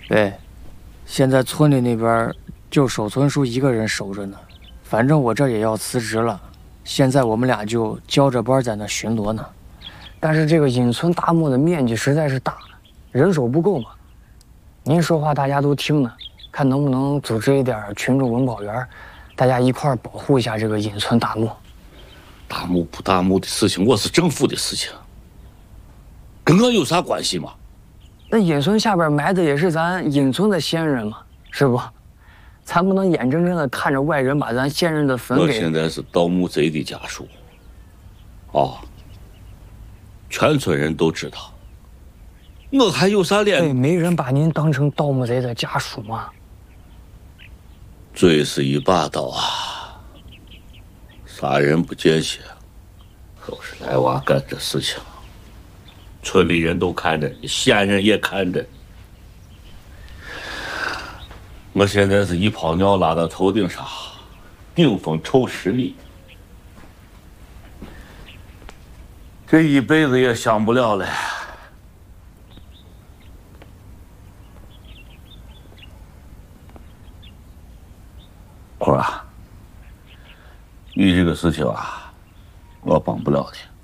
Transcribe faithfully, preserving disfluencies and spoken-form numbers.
对，现在村里那边就守村叔一个人守着呢。反正我这也要辞职了，现在我们俩就交着班在那巡逻呢。 但是这个隐村大墓的面积实在是大，人手不够嘛。您说话大家都听呢，看能不能组织一点群众文保员，大家一块儿保护一下这个隐村大墓。 大墓不大墓的事情，我是政府的事情，跟我有啥关系吗？ 那隐村下边埋的也是咱隐村的先人嘛，是不？咱不能眼睁睁的看着外人把咱先人的坟给…… 我现在是盗墓贼的家属，啊，全村人都知道，我还有啥脸？ 对，没人把您当成盗墓贼的家属吗？ 罪是一把刀啊，杀人不见血，都是赖娃干这事情，村里人都看着，县人也看着。我现在是一泡尿拉到头顶上，顶风臭十里，这一辈子也想不了了。花啊，你这个事情啊，我帮不了你。